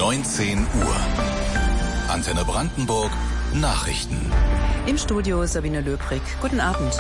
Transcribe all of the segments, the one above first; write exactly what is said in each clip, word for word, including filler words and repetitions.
neunzehn Uhr. Antenne Brandenburg Nachrichten. Im Studio Sabine Löbrig. Guten Abend.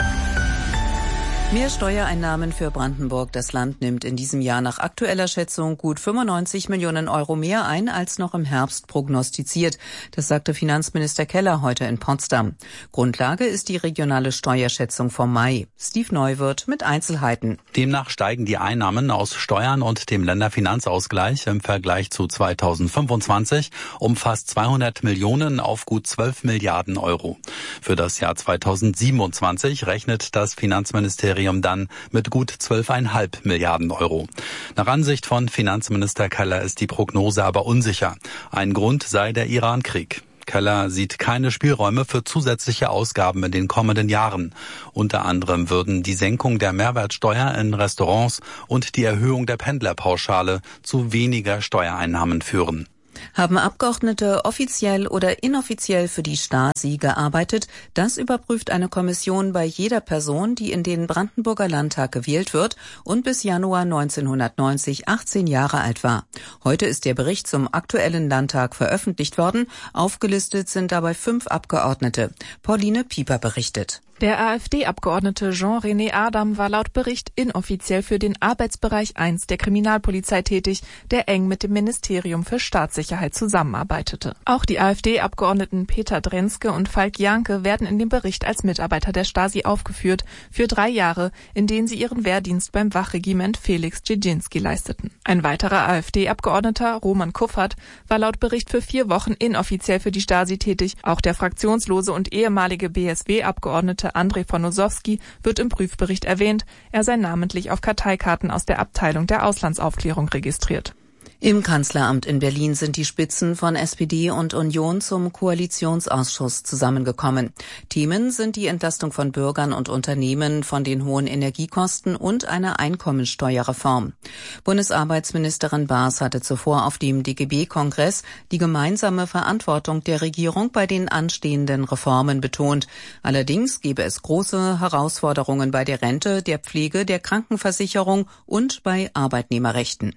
Mehr Steuereinnahmen für Brandenburg. Das Land nimmt in diesem Jahr nach aktueller Schätzung gut fünfundneunzig Millionen Euro mehr ein, als noch im Herbst prognostiziert. Das sagte Finanzminister Keller heute in Potsdam. Grundlage ist die regionale Steuerschätzung vom Mai. Steve Neuwirth mit Einzelheiten. Demnach steigen die Einnahmen aus Steuern und dem Länderfinanzausgleich im Vergleich zu zweitausendfünfundzwanzig um fast zweihundert Millionen auf gut zwölf Milliarden Euro. Für das Jahr zweitausendsiebenundzwanzig rechnet das Finanzministerium dann mit gut zwölf Komma fünf Milliarden Euro. Nach Ansicht von Finanzminister Keller ist die Prognose aber unsicher. Ein Grund sei der Iran-Krieg. Keller sieht keine Spielräume für zusätzliche Ausgaben in den kommenden Jahren. Unter anderem würden die Senkung der Mehrwertsteuer in Restaurants und die Erhöhung der Pendlerpauschale zu weniger Steuereinnahmen führen. Haben Abgeordnete offiziell oder inoffiziell für die Stasi gearbeitet? Das überprüft eine Kommission bei jeder Person, die in den Brandenburger Landtag gewählt wird und bis Januar neunzehnhundertneunzig achtzehn Jahre alt war. Heute ist der Bericht zum aktuellen Landtag veröffentlicht worden. Aufgelistet sind dabei fünf Abgeordnete. Pauline Pieper berichtet. Der AfD-Abgeordnete Jean-René Adam war laut Bericht inoffiziell für den Arbeitsbereich eins der Kriminalpolizei tätig, der eng mit dem Ministerium für Staatssicherheit zusammenarbeitete. Auch die AfD-Abgeordneten Peter Drenske und Falk Janke werden in dem Bericht als Mitarbeiter der Stasi aufgeführt, für drei Jahre, in denen sie ihren Wehrdienst beim Wachregiment Felix Dzerzhinsky leisteten. Ein weiterer AfD-Abgeordneter, Roman Kuffert, war laut Bericht für vier Wochen inoffiziell für die Stasi tätig. Auch der fraktionslose und ehemalige B S W-Abgeordnete Andrei von Nosowski wird im Prüfbericht erwähnt. Er sei namentlich auf Karteikarten aus der Abteilung der Auslandsaufklärung registriert. Im Kanzleramt in Berlin sind die Spitzen von S P D und Union zum Koalitionsausschuss zusammengekommen. Themen sind die Entlastung von Bürgern und Unternehmen von den hohen Energiekosten und eine Einkommensteuerreform. Bundesarbeitsministerin Baas hatte zuvor auf dem D G B-Kongress die gemeinsame Verantwortung der Regierung bei den anstehenden Reformen betont. Allerdings gebe es große Herausforderungen bei der Rente, der Pflege, der Krankenversicherung und bei Arbeitnehmerrechten.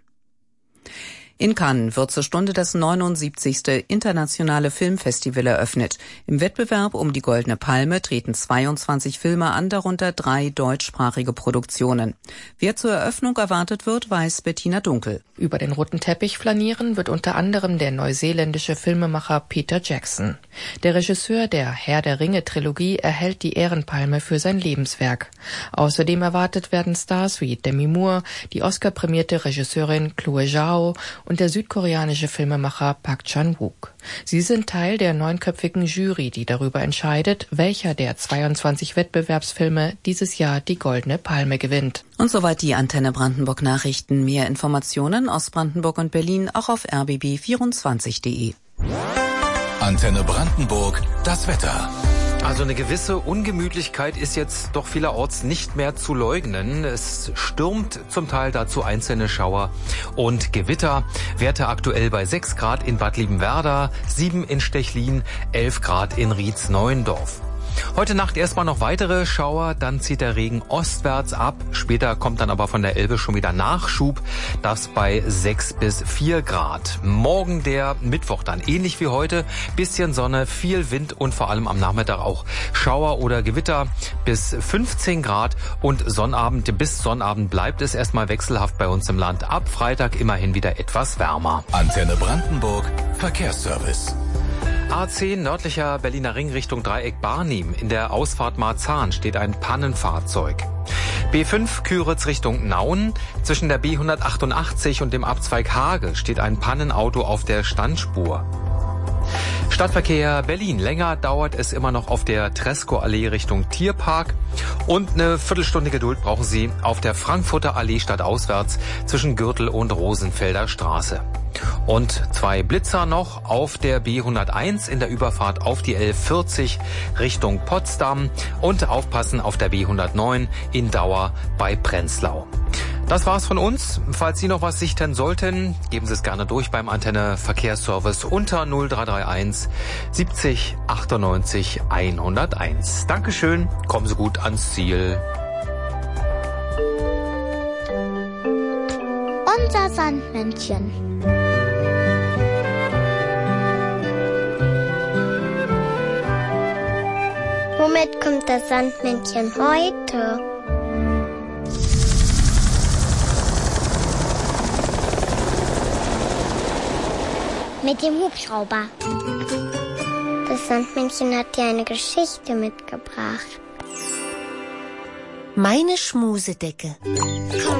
In Cannes wird zur Stunde das neunundsiebzigste internationale Filmfestival eröffnet. Im Wettbewerb um die Goldene Palme treten zweiundzwanzig Filme an, darunter drei deutschsprachige Produktionen. Wer zur Eröffnung erwartet wird, weiß Bettina Dunkel. Über den roten Teppich flanieren wird unter anderem der neuseeländische Filmemacher Peter Jackson. Der Regisseur der Herr der Ringe-Trilogie erhält die Ehrenpalme für sein Lebenswerk. Außerdem erwartet werden Stars wie Demi Moore, die Oscar-prämierte Regisseurin Chloe Zhao und der südkoreanische Filmemacher Park Chan-wook. Sie sind Teil der neunköpfigen Jury, die darüber entscheidet, welcher der zweiundzwanzig Wettbewerbsfilme dieses Jahr die Goldene Palme gewinnt. Und soweit die Antenne Brandenburg Nachrichten. Mehr Informationen aus Brandenburg und Berlin auch auf r b b vierundzwanzig punkt d e. Antenne Brandenburg, das Wetter. Also eine gewisse Ungemütlichkeit ist jetzt doch vielerorts nicht mehr zu leugnen. Es stürmt zum Teil dazu einzelne Schauer und Gewitter. Werte aktuell bei sechs Grad in Bad Liebenwerda, sieben in Stechlin, elf Grad in Rietz-Neuendorf. Heute Nacht erstmal noch weitere Schauer, dann zieht der Regen ostwärts ab. Später kommt dann aber von der Elbe schon wieder Nachschub, das bei sechs bis vier Grad. Morgen der Mittwoch dann, ähnlich wie heute, bisschen Sonne, viel Wind und vor allem am Nachmittag auch Schauer oder Gewitter bis fünfzehn Grad und Sonnabend bis Sonnabend bleibt es erstmal wechselhaft bei uns im Land. Ab Freitag immerhin wieder etwas wärmer. Antenne Brandenburg, Verkehrsservice. A zehn nördlicher Berliner Ring Richtung Dreieck Barnim. In der Ausfahrt Marzahn steht ein Pannenfahrzeug. B fünf Küritz Richtung Nauen. Zwischen der B hundertachtundachtzig und dem Abzweig Hage steht ein Pannenauto auf der Standspur. Stadtverkehr Berlin. Länger dauert es immer noch auf der Tresco-Allee Richtung Tierpark. Und eine Viertelstunde Geduld brauchen Sie auf der Frankfurter Allee stadtauswärts zwischen Gürtel und Rosenfelder Straße. Und zwei Blitzer noch auf der B hunderteins in der Überfahrt auf die L vierzig Richtung Potsdam und aufpassen auf der B hundertneun in Dauer bei Prenzlau. Das war's von uns. Falls Sie noch was sichten sollten, geben Sie es gerne durch beim Antenne Verkehrsservice unter null drei drei eins siebzig achtundneunzig hunderteins. Dankeschön, kommen Sie gut ans Ziel. Unser Sandmännchen. Womit kommt das Sandmännchen heute? Mit dem Hubschrauber. Das Sandmännchen hat dir eine Geschichte mitgebracht. Meine Schmusedecke. Komm,